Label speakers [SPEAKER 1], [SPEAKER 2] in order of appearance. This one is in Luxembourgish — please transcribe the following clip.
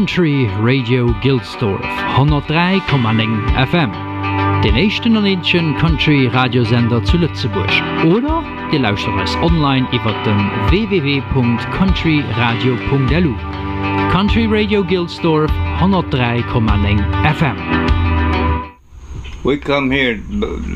[SPEAKER 1] Country Radio Gilsdorf 103,9 FM. Den echten und Country Radiosender zu Lützeburg. Oder ihr lauscht uns online über den www.countryradio.lu. Country Radio Gilsdorf 103,9 FM.
[SPEAKER 2] We come here